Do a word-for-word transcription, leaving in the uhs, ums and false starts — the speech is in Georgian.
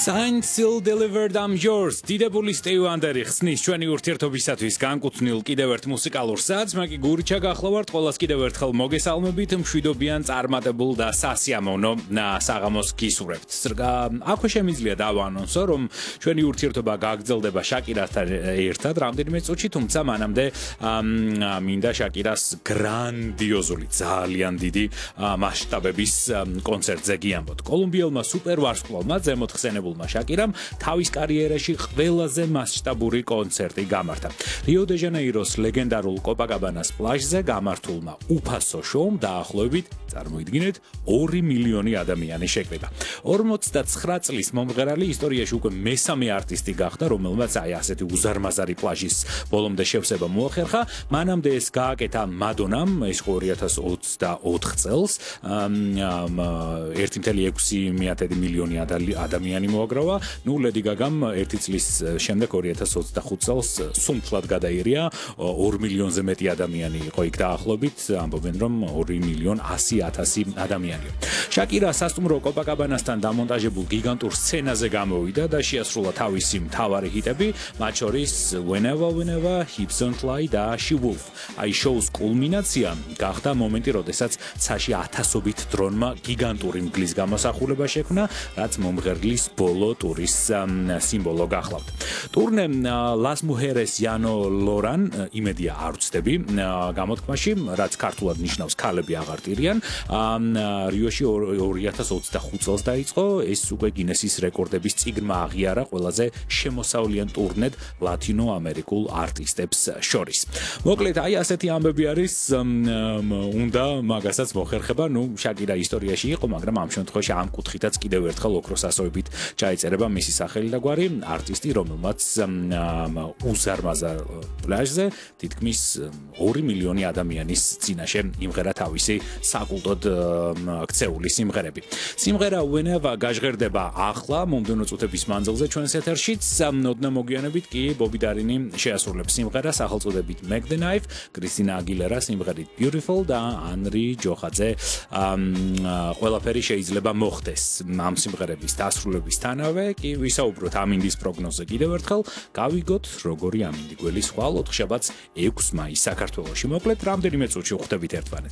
Signed, sealed, delivered, I'm yours. დიდებული სტივ ვანდერი ხსნის ჩვენი ურთიერთობისათვის განკუთვნილ კიდევ ერთ მუსიკალურ საათს, მაგი გურიჩა გახლავართ, ყველას კიდევ ერთხელ მოგესალმებით, მშვიდობიან, წარმატებულ და სასიამოვნო საღამოს გისურვებთ. აქვე შემიძლია დავაანონსო, რომ ჩვენი ურთიერთობა გაგრძელდება შაკირასთან ერთად რამდენიმე წუთში, თუმცა მანამდე მინდა შაკირას გრანდიოზული, ძალიან დიდი მასშტაბების კონცერტზე გიამბოთ. კოლუმბიელმა სუპერვარსკვლავმა ზემოთ ხსენებულ შაკირამ თავის კარიერაში ყველაზე მასშტაბური კონცერტი გამართა. რიო დე ჟანეიროს ლეგენდარულ კოპაკაბანას პლაჟზე გამართულმა უფასო შოუმ დაახლოებით წარმოიდგინეთ ორი მილიონი ადამიანი შეკრიბა. ორმოცდაცხრა წლის მომღერალი ისტორიაში უკვე მესამე არტისტი გახდა, რომელმაც აი ასეთი უზარმაზარი პლაჟის ბოლომდე შევსება მოახერხა. მანამდე ეს გააკეთა მადონამ, ეს ორი ათას ოცდაოთხ წელს, ერთი კoma ექვსი მილიონი ადამიანი მოაგროვა. ნუ ლედი გაგამ ერთი წლის შემდეგ ორი ათას ოცდახუთ წელს სუმფლად გადაირია, ორ მილიონზე მეტი ადამიანი იყო იქ დაახლოებით, ამბობენ რომ ორი მილიონ ასი ათასი ადამიანია. შაკირა სასტუმრო კოპაკაბანასთან დამონტაჟებულ გიგანტურ სცენაზე გამოვიდა და შეასრულა თავისი მთავარი ჰიტები, მათ შორის Whenever Whenever, Hips Don't Lie და She Wolf. აი შოუს კულმინაცია გახდა მომენტი, როდესაც ცაში ათასობით დრონმა გიგანტური მგლის გამოსახულება შექმნა, რაც მომღერლის ბოლო ტურის სიმბოლო გახლავთ. ტურნე Las Mujeres Llano Loran იმედია არ ვცდები გამოთქმაში, რაც ქართულად ნიშნავს ქალები აღარ ტირიან. რიოში ორი ათას ოცდახუთ წელს დაიწყო, ეს უკვე გინესის რეკორდების წიგნმა აღიარა ყველაზე შემოსავლიან ტურნედ ლათინო ამერიკულ არტისტებს შორის. მოკლედ, აი ასეთი ამბები არის, უნდა მაგასაც მოხერხება, ნუ შაკირა ისტორიაში იყო, მაგრამ ამ შემთხვევაში ამ კუთხითაც კიდევ ერთხელ ოქროს ასოებით ჩაიწერება მისი სახელი და გვარი, არტისტი, რომელმაც უზარმაზარ პლაჟზე თითქმის ორი მილიონი ადამიანის წინაშე იმღერა თავისი საკულტოდ ქცეული სიმღერები. სიმღერა Whenever გაჟღერდება ახლა, მომდევნო წუთების მანძილზე ჩვენს ეთერშიც, ოდნა მოგვიანებით კი ბობი დარინი შეასრულებს სიმღერას სახელწოდებით Make the Knife, კრისტინა აგილერა სიმღერით Beautiful და ანრი ჯოხაძე ყველაფერი შეიძლება მოხდეს. ამ სიმღერების დასრულებისთანავე კი ვისაუბროთ ამინდის პროგნოზზე კიდევ ერთხელ, გავიგოთ როგორი ამინდი გველის ხვალ ოთხშაბათს ექვსი მაისს საქართველოში. მოკლედ, რამდენიმე წუთში ვხვდებით ერთმანეთს.